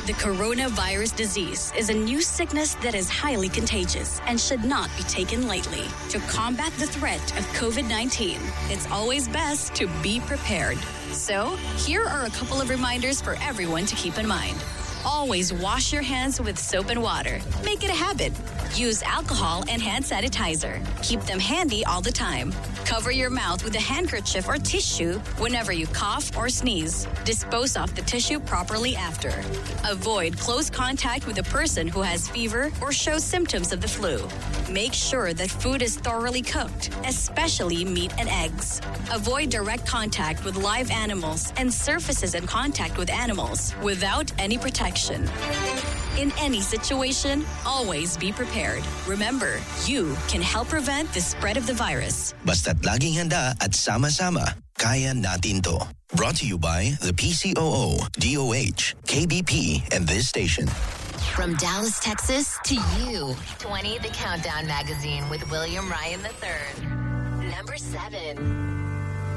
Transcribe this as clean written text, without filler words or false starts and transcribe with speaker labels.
Speaker 1: The coronavirus disease is a new sickness that is highly contagious and should not be taken lightly. To combat the threat of COVID-19, it's always best to be prepared. So, here are a couple of reminders for everyone to keep in mind. Always wash your hands with soap and water. Make it a habit. Use alcohol and hand sanitizer. Keep them handy all the time. Cover your mouth with a handkerchief or tissue whenever you cough or sneeze. Dispose of the tissue properly after. Avoid close contact with a person who has fever or shows symptoms of the flu. Make sure that food is thoroughly cooked, especially meat and eggs. Avoid direct contact with live animals and surfaces in contact with animals without any protection. In any situation, always be prepared. Remember, you can help prevent the spread of the virus.
Speaker 2: Basta't laging handa at sama-sama, kaya natin to. Brought to you by the PCOO, DOH, KBP, and this station.
Speaker 3: From Dallas, Texas to you. 20 The Countdown Magazine with William Ryan III. Number 7.